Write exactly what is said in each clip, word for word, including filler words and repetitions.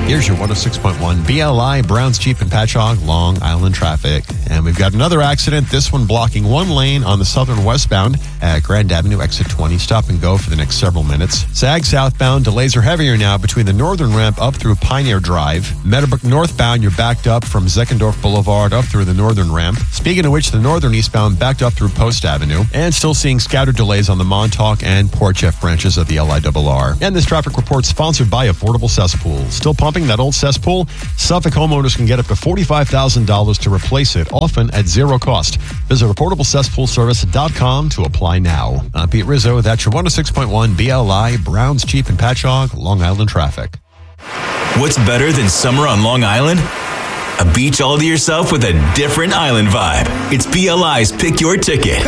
Here's your one oh six point one B L I Browns Jeep and Patchogue Long Island traffic. And we've got another accident, this one blocking one lane on the southern westbound at Grand Avenue, exit twenty. Stop and go for the next several minutes. Sag southbound, delays are heavier now between the northern ramp up through Pioneer Drive. Meadowbrook northbound, you're backed up from Zeckendorf Boulevard up through the northern ramp. Speaking of which, the northern eastbound backed up through Post Avenue. And still seeing scattered delays on the Montauk and Port Jeff branches of the L I R R. And this traffic report sponsored by Affordable Cesspool. Still pumping that old cesspool? Suffolk homeowners can get up to forty-five thousand dollars to replace it, often at zero cost. Visit affordable cesspool service dot com to apply now. I'm Pete Rizzo. That's your one oh six point one B L I Browns Jeep and Patchogue Long Island traffic. What's better than summer on Long Island? A beach all to yourself with a different island vibe. It's B L I's Pick Your Ticket.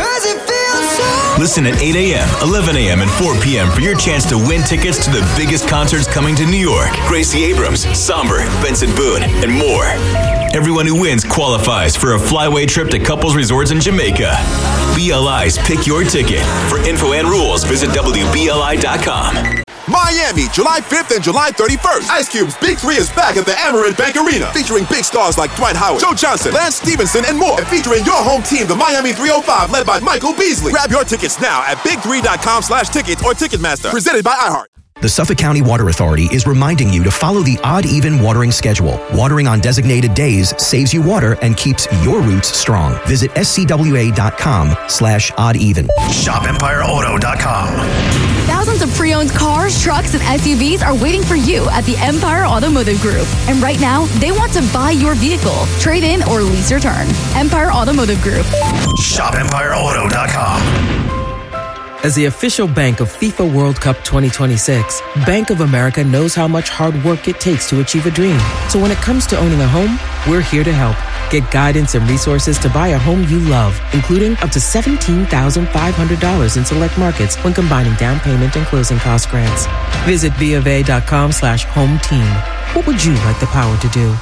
Listen at eight a.m., eleven a.m., and four p.m. for your chance to win tickets to the biggest concerts coming to New York. Gracie Abrams, Somber, Benson Boone, and more. Everyone who wins qualifies for a flyaway trip to couples resorts in Jamaica. B L I's Pick Your Ticket. For info and rules, visit W B L I dot com. Miami, July fifth and July thirty-first. Ice Cube's Big Three is back at the Amerant Bank Arena, featuring big stars like Dwight Howard, Joe Johnson, Lance Stevenson, and more. And featuring your home team, the Miami three oh five, led by Michael Beasley. Grab your tickets now at big three dot com slash tickets or Ticketmaster. Presented by iHeart. The Suffolk County Water Authority is reminding you to follow the odd-even watering schedule. Watering on designated days saves you water and keeps your roots strong. Visit scwa.com slash odd-even. Shop empire auto dot com. Thousands of pre-owned cars, trucks, and S U Vs are waiting for you at the Empire Automotive Group. And right now, they want to buy your vehicle, trade in, or lease your turn. Empire Automotive Group. Shop empire auto dot com. As the official bank of FIFA World Cup twenty twenty-six, Bank of America knows how much hard work it takes to achieve a dream. So when it comes to owning a home, we're here to help. Get guidance and resources to buy a home you love, including up to seventeen thousand five hundred dollars in select markets when combining down payment and closing cost grants. Visit BofA.com slash home team. What would you like the power to do?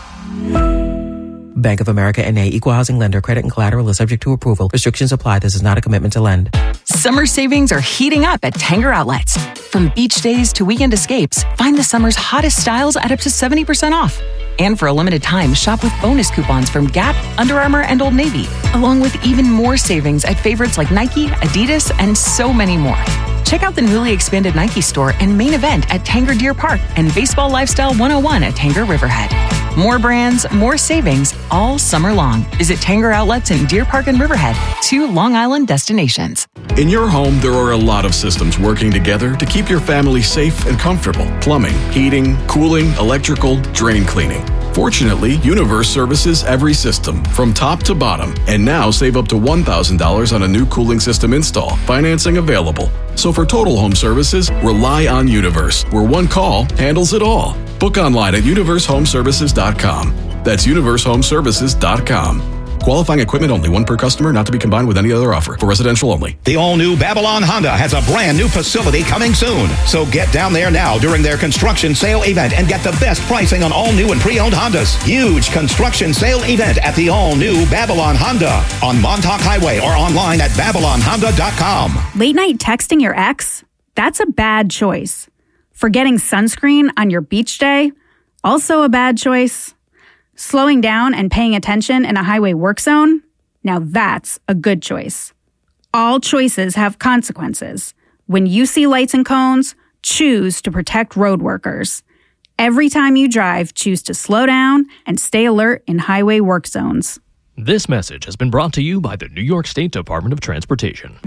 Bank of America N A, Equal Housing Lender. Credit and collateral is subject to approval. Restrictions apply. This is not a commitment to lend. Summer savings are heating up at Tanger Outlets. From beach days to weekend escapes, find the summer's hottest styles at up to seventy percent off. And for a limited time, shop with bonus coupons from Gap, Under Armour, and Old Navy, along with even more savings at favorites like Nike, Adidas, and so many more. Check out the newly expanded Nike store and main event at Tanger Deer Park and Baseball Lifestyle one oh one at Tanger Riverhead. More brands, more savings, all summer long. Visit Tanger Outlets in Deer Park and Riverhead, two Long Island destinations. In your home, there are a lot of systems working together to keep your family safe and comfortable. Plumbing, heating, cooling, electrical, drain cleaning. Fortunately, Universe services every system from top to bottom. And now save up to one thousand dollars on a new cooling system install. Financing available. So for total home services, rely on Universe, where one call handles it all. Book online at universe home services dot com. That's universe home services dot com. Qualifying equipment only. One per customer, not to be combined with any other offer. For residential only. The all-new Babylon Honda has a brand new facility coming soon. So get down there now during their construction sale event and get the best pricing on all new and pre-owned Hondas. Huge construction sale event at the all-new Babylon Honda on Montauk Highway or online at babylon honda dot com. Late night texting your ex? That's a bad choice. Forgetting sunscreen on your beach day? Also a bad choice. Slowing down and paying attention in a highway work zone? Now that's a good choice. All choices have consequences. When you see lights and cones, choose to protect road workers. Every time you drive, choose to slow down and stay alert in highway work zones. This message has been brought to you by the New York State Department of Transportation.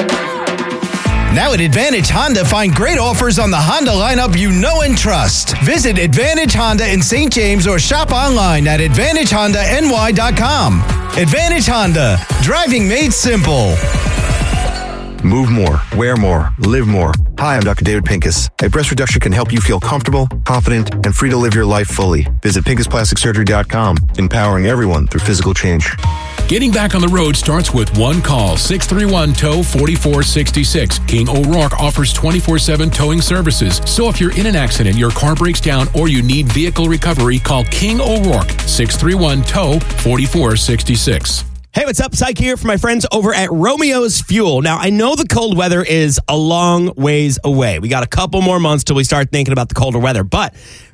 Now at Advantage Honda, find great offers on the Honda lineup you know and trust. Visit Advantage Honda in Saint James or shop online at advantage honda n y dot com. Advantage Honda, driving made simple. Move more, wear more, live more. Hi, I'm Doctor David Pincus. A breast reduction can help you feel comfortable, confident, and free to live your life fully. Visit pincus plastic surgery dot com, empowering everyone through physical change. Getting back on the road starts with one call, six three one, T O W, four four six six. King O'Rourke offers twenty-four seven towing services. So if you're in an accident, your car breaks down, or you need vehicle recovery, call King O'Rourke, six three one, T O W, four four six six. Hey, what's up? Syke here for my friends over at Romeo's Fuel. Now, I know the cold weather is a long ways away. We got a couple more months till we start thinking about the colder weather, but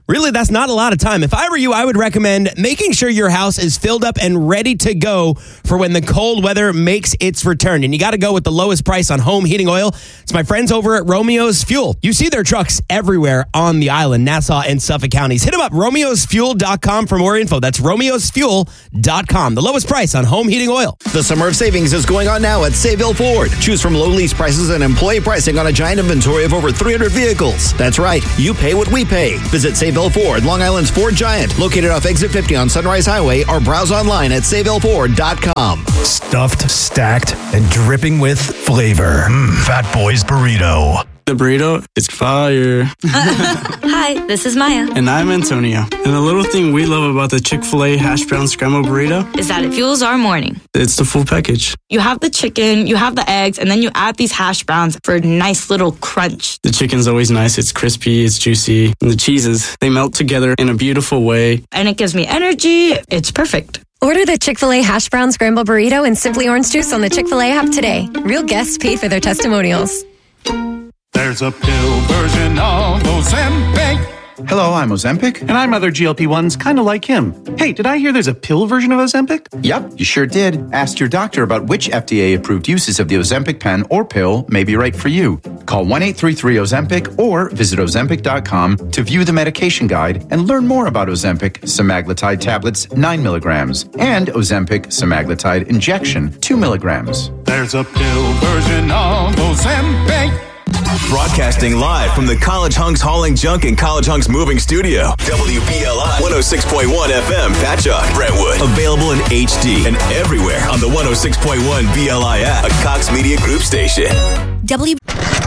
Really, that's not a lot of time. If I were you, I would recommend making sure your house is filled up and ready to go for when the cold weather makes its return. And you got to go with the lowest price on home heating oil. It's my friends over at Romeo's Fuel. You see their trucks everywhere on the island, Nassau and Suffolk counties. Hit them up, romeos fuel dot com for more info. That's romeos fuel dot com. The lowest price on home heating oil. The summer of savings is going on now at Sayville Ford. Choose from low lease prices and employee pricing on a giant inventory of over three hundred vehicles. That's right. You pay what we pay. Visit Sayville Ford, Long Island's Ford Giant, located off Exit fifty on Sunrise Highway, or browse online at sayville ford dot com. Stuffed, stacked, and dripping with flavor. Mm, Fat Boy's Burrito. The burrito is fire. Hi, this is Maya. And I'm Antonio. And the little thing we love about the Chick-fil-A hash brown scrambled burrito is that it fuels our morning. It's the full package. You have the chicken, you have the eggs, and then you add these hash browns for a nice little crunch. The chicken's always nice. It's crispy, it's juicy. And the cheeses, they melt together in a beautiful way. And it gives me energy. It's perfect. Order the Chick-fil-A Hash Brown Scrambled Burrito and Simply Orange Juice on the Chick-fil-A app today. Real guests pay for their testimonials. There's a pill version of Ozempic. Hello, I'm Ozempic. And I'm other G L P ones kind of like him. Hey, did I hear there's a pill version of Ozempic? Yep, you sure did. Ask your doctor about which F D A-approved uses of the Ozempic pen or pill may be right for you. Call one eight three three Ozempic or visit ozempic dot com to view the medication guide and learn more about Ozempic semaglutide tablets nine milligrams and Ozempic semaglutide injection two milligrams. There's a pill version of Ozempic. Broadcasting live from the College Hunks Hauling Junk and College Hunks Moving Studio. W B L I one oh six point one F M, Patchogue, Brentwood. Available in H D and everywhere on the one oh six point one B L I app, a Cox Media Group station. W.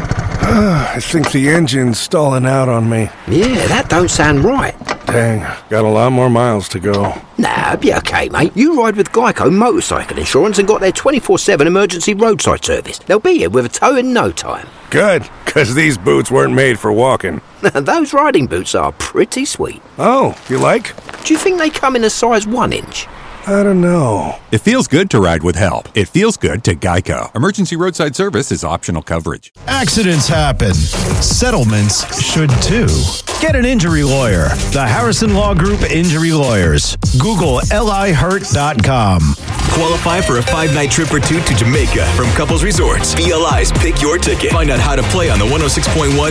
I think the engine's stalling out on me. Yeah, that don't sound right. Dang, got a lot more miles to go. Nah, be okay, mate. You ride with Geico Motorcycle Insurance and got their twenty-four seven emergency roadside service. They'll be here with a tow in no time. Good, because these boots weren't made for walking. Those riding boots are pretty sweet. Oh, you like? Do you think they come in a size one inch? I don't know. It feels good to ride with help. It feels good to Geico. Emergency roadside service is optional coverage. Accidents happen. Settlements should too. Get an injury lawyer. The Harrison Law Group Injury Lawyers. Google L I hurt dot com. Qualify for a five-night trip or two to Jamaica from Couples Resorts. B L I's Pick Your Ticket. Find out how to play on the one oh six point one